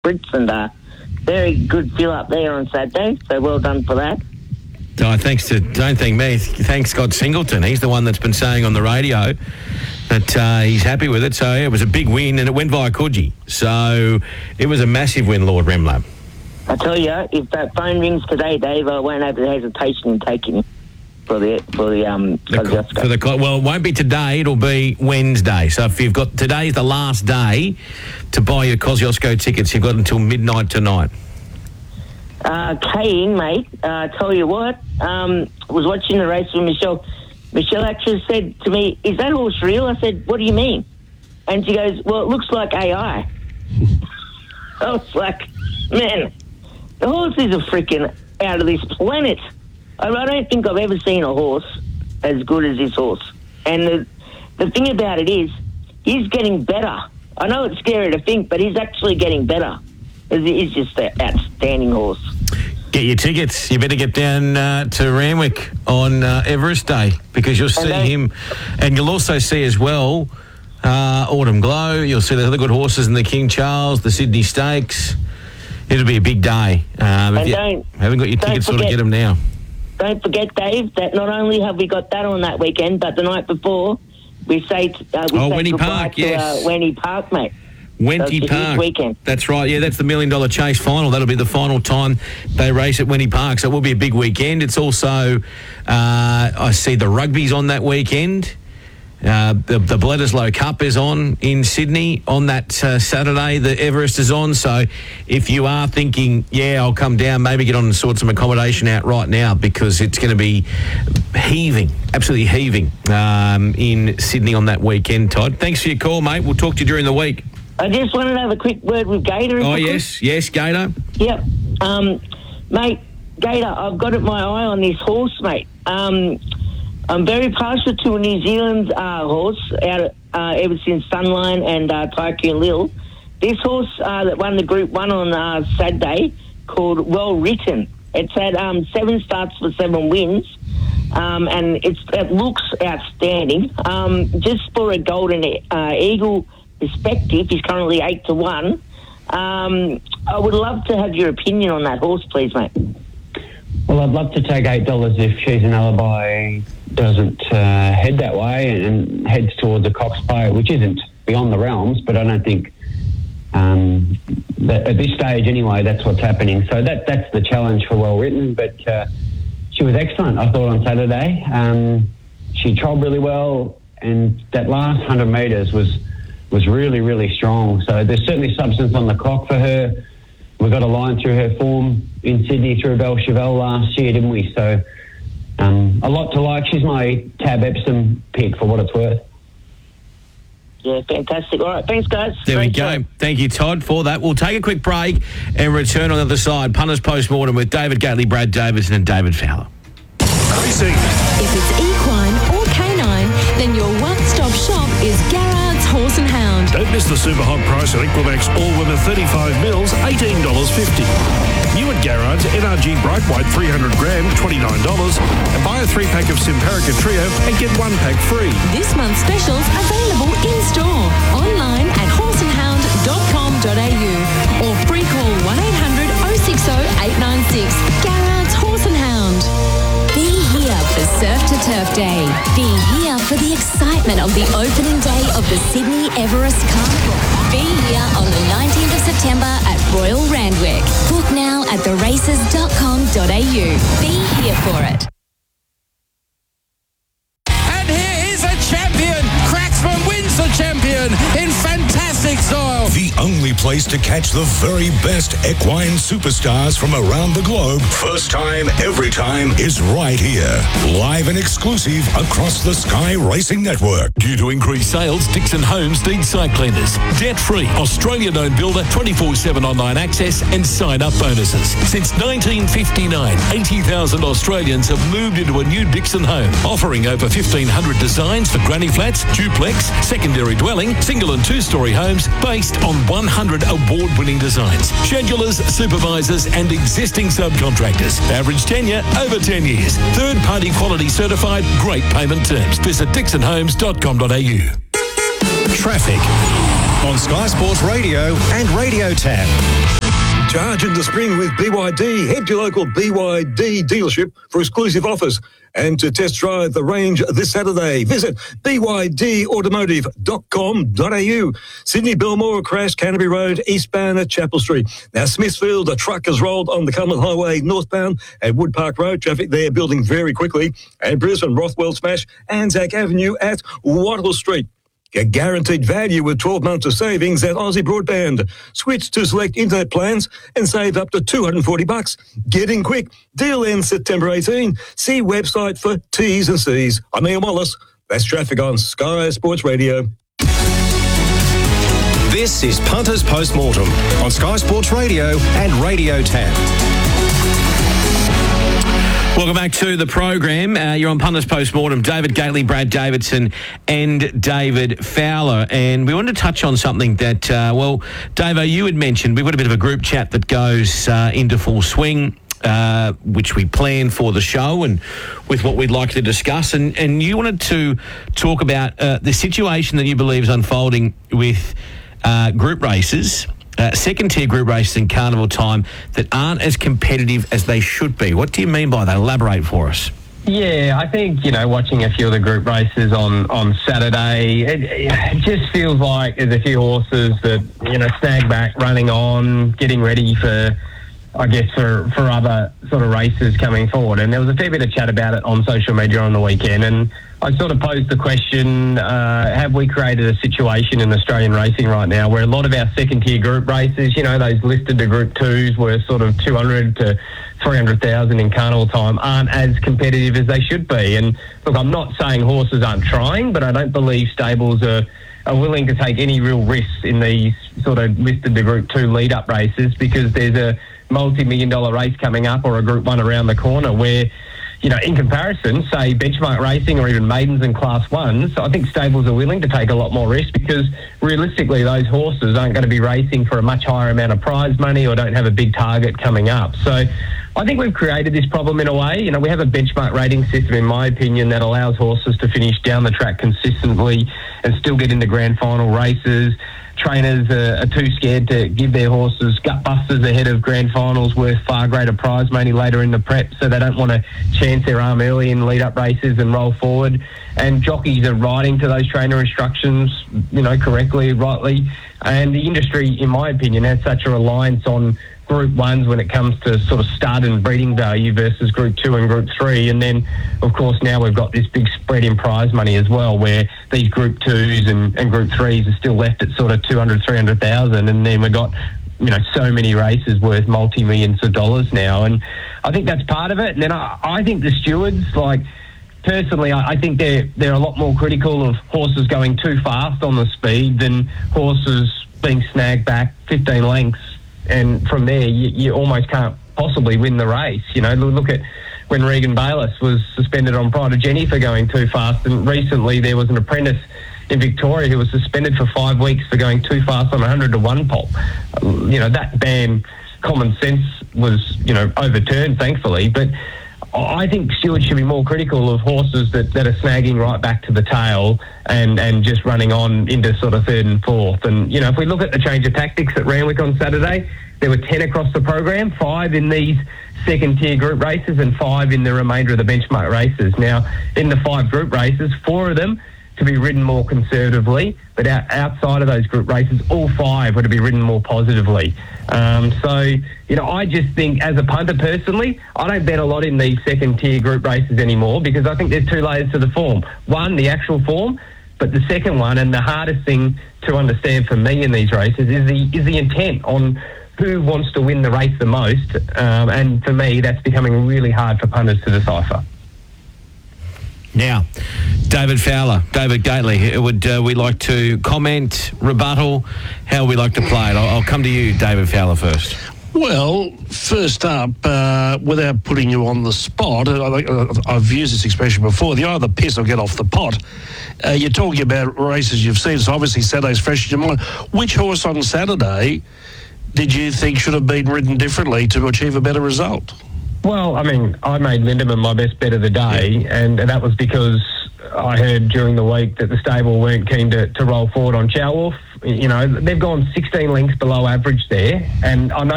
Brits, and very good fill up there on Saturday. So well done for that. Don't thank me. Thanks Scott Singleton. He's the one that's been saying on the radio that he's happy with it. So it was a big win, and it went via Coogee. So it was a massive win, Lord Remlo. I tell you, if that phone rings today, Dave, I won't have the hesitation in taking it for the Kosciuszko. Well, it won't be today. It'll be Wednesday. So if you've got today's the last day to buy your Kosciuszko tickets, you've got until midnight tonight. Kane, mate, tell you what, was watching the race with Michelle. Michelle actually said to me, "Is that horse real?" I said, "What do you mean?" And she goes, "Well, it looks like AI." I was like, man, the horse is a freaking out of this planet. I don't think I've ever seen a horse as good as this horse. And the thing about it is, he's getting better. I know it's scary to think, but he's actually getting better. He's just an outstanding horse. Get your tickets. You better get down to Randwick on Everest Day, because you'll see him. And you'll also see as well Autumn Glow. You'll see the other good horses in the King Charles, the Sydney Stakes. It'll be a big day. If you haven't got your tickets, sort of get them now. Don't forget, Dave, that not only have we got that on that weekend, but the night before, we say Wenty Park, yes. Wenty Park, mate. Wenty Park. Weekend. That's right. Yeah, that's the $1 Million Chase final. That'll be the final time they race at Wenty Park. So it will be a big weekend. It's also, I see the rugby's on that weekend. The Bledisloe Cup is on in Sydney on that Saturday. The Everest is on. So if you are thinking, I'll come down, maybe get on and sort some accommodation out right now, because it's going to be heaving, absolutely heaving in Sydney on that weekend, Todd. Thanks for your call, mate. We'll talk to you during the week. I just wanted to have a quick word with Gator. Yes, Gator. Yep. Mate, Gator, I've got my eye on this horse, mate. I'm very partial to a New Zealand horse out ever since Sunline and Tycoon Lil. This horse that won the Group 1 on Saturday, called Well Written. It's had 7 starts for 7 wins, and it looks outstanding. Just for a Golden Eagle perspective, he's currently 8-1. I would love to have your opinion on that horse, please, mate. Well, I'd love to take $8 if She's an Alibi doesn't head that way and heads towards a Cox Play, which isn't beyond the realms, but I don't think that at this stage anyway, that's what's happening. So that's the challenge for Well Written, but she was excellent, I thought, on Saturday. She trolled really well, and that last 100 metres was really, really strong. So there's certainly substance on the clock for her. We got a line through her form in Sydney through Belchevelle last year, didn't we? So a lot to like. She's my Tab Epsom pick for what it's worth. Yeah, fantastic. All right, thanks, guys. There we go. Thank you, Todd, for that. We'll take a quick break and return on the other side. Punters Postmortem with David Gately, Brad Davidson and David Fowler. Racing. If it's equine or canine, then your one-stop shop is Garrard's Horse and Hound. Don't miss the super hot price at Equinox All Women 35 mils, $18.50. New at Garrard's, NRG Bright White 300 gram, $29. And buy a 3-pack of Simparica Trio and get 1 pack free. This month's specials available in-store, online at horseandhound.com.au or free call 1800 060 896. Garrard's Horse and Hound. Be here for Surf to Turf Day. Be here for the excitement of the opening day of the Sydney Everest Carnival. Be here on the 19th of September at Royal Randwick. Book now at theraces.com.au. Be here for it. And here is a champion. Cracksman wins the champion in fantastic style. The only place to catch the very best equine superstars from around the globe, first time, every time, is right here. Live and exclusive across the Sky Racing Network. Due to increased sales, Dixon Homes needs site cleaners. Debt-free, Australian-owned builder, 24/7 online access and sign-up bonuses. Since 1959, 80,000 Australians have moved into a new Dixon home, offering over 1,500 designs for granny flats, duplex, secondary dwelling, single and two-storey homes based on 100 award-winning designs. Schedulers, supervisors and existing subcontractors. Average tenure over 10 years. Third-party quality certified, great payment terms. Visit dixonhomes.com.au. Traffic. on Sky Sports Radio and Radio Tab. Charge in the spring with BYD. Head to your local BYD dealership for exclusive offers and to test drive the range this Saturday. Visit bydautomotive.com.au. Sydney Belmore crashed Canterbury Road eastbound at Chapel Street. Now Smithfield, a truck has rolled on the Cumberland Highway northbound at Wood Park Road. Traffic there building very quickly. And Brisbane, Rothwell smash Anzac Avenue at Wattle Street. Get guaranteed value with 12 months of savings at Aussie Broadband. Switch to select internet plans and save up to $240. Get in quick. Deal ends September 18. See website for T's and C's. I'm Ian Wallace. That's traffic on Sky Sports Radio. This is Punters Postmortem on Sky Sports Radio and Radio Tab. Welcome back to the program. You're on Punters Postmortem. David Gately, Brad Davidson and David Fowler. And we wanted to touch on something that, Davo, you had mentioned. We've got a bit of a group chat that goes into full swing, which we plan for the show and with what we'd like to discuss. And you wanted to talk about the situation that you believe is unfolding with group races, second-tier group races in carnival time that aren't as competitive as they should be. What do you mean by that? Elaborate for us. Yeah, I think, watching a few of the group races on Saturday, it just feels like there's a few horses that, snag back, running on, getting ready for other sort of races coming forward. And there was a fair bit of chat about it on social media on the weekend. And I sort of posed the question, have we created a situation in Australian racing right now where a lot of our second-tier group races, those listed to Group 2s were sort of 200 to 300,000 in carnival time, aren't as competitive as they should be? And look, I'm not saying horses aren't trying, but I don't believe stables are willing to take any real risks in these sort of listed to Group 2 lead-up races because there's a multi-million-dollar race coming up or a Group 1 around the corner where, in comparison, say benchmark racing or even maidens and Class 1s, I think stables are willing to take a lot more risk because realistically those horses aren't going to be racing for a much higher amount of prize money or don't have a big target coming up. So I think we've created this problem in a way. We have a benchmark rating system, in my opinion, that allows horses to finish down the track consistently and still get into grand final races. Trainers are too scared to give their horses gut busters ahead of grand finals worth far greater prize money later in the prep, so they don't want to chance their arm early in lead-up races and roll forward. And jockeys are riding to those trainer instructions, correctly, rightly. And the industry, in my opinion, has such a reliance on Group 1s when it comes to sort of start and breeding value versus Group 2 and Group 3. And then, of course, now we've got this big spread in prize money as well, where these Group 2s and Group 3s are still left at sort of 200, 300,000. And then we've got, so many races worth multi-millions of dollars now. And I think that's part of it. And then I think the stewards, personally, I think they're a lot more critical of horses going too fast on the speed than horses being snagged back 15 lengths. And from there, you almost can't possibly win the race. Look at when Regan Bayliss was suspended on Pride of Jenny for going too fast. And recently there was an apprentice in Victoria who was suspended for 5 weeks for going too fast on 100 to 1 pop. That ban, common sense, was, overturned, thankfully. But I think stewards should be more critical of horses that are snagging right back to the tail and just running on into sort of third and fourth. And, if we look at the change of tactics at Randwick on Saturday, there were 10 across the program, 5 in these second-tier group races and 5 in the remainder of the benchmark races. Now, in the 5 group races, 4 of them to be ridden more conservatively, but outside of those group races, all 5 were to be ridden more positively. I just think, as a punter personally, I don't bet a lot in these second-tier group races anymore because I think there's 2 layers to the form. One, the actual form, but the second one, and the hardest thing to understand for me in these races, is the intent on who wants to win the race the most. And for me, that's becoming really hard for punters to decipher. Now, David Fowler, David Gately, would we like to comment, rebuttal? How would we like to play it? I'll come to you, David Fowler, first. Well, first up, without putting you on the spot, I've used this expression before, the either piss or get off the pot. You're talking about races you've seen, so obviously Saturday's fresh in your mind. Which horse on Saturday did you think should have been ridden differently to achieve a better result? Well, I made Lindemann my best bet of the day, and that was because I heard during the week that the stable weren't keen to roll forward on Chow Wolf. You know, they've gone 16 lengths below average there, and I know